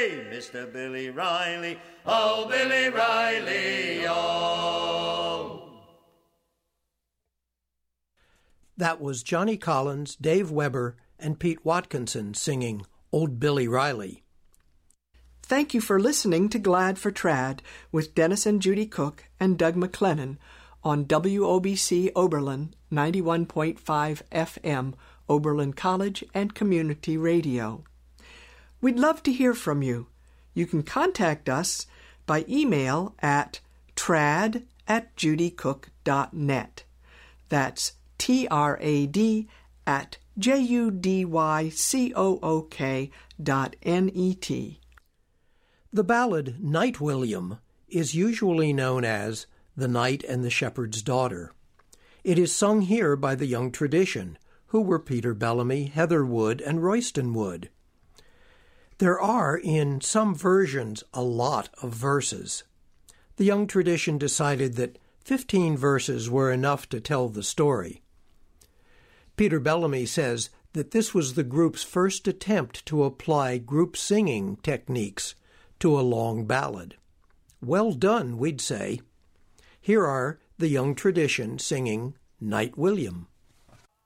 Riley, Mr. Billy Riley, oh, Billy Riley, oh. That was Johnny Collins, Dave Weber, and Pete Watkinson singing Old Billy Riley. Thank you for listening to Glad for Trad with Dennis and Judy Cook and Doug McLennan on WOBC Oberlin 91.5 FM, Oberlin College and Community Radio. We'd love to hear from you. You can contact us by email at trad@judycook.net. That's trad@judycook.net. The ballad Night William is usually known as The Knight and the Shepherd's Daughter. It is sung here by the Young Tradition, who were Peter Bellamy, Heather Wood, and Royston Wood. There are, in some versions, a lot of verses. The Young Tradition decided that 15 verses were enough to tell the story. Peter Bellamy says that this was the group's first attempt to apply group singing techniques to a long ballad. Well done, we'd say. Here are the Young Tradition singing Night William.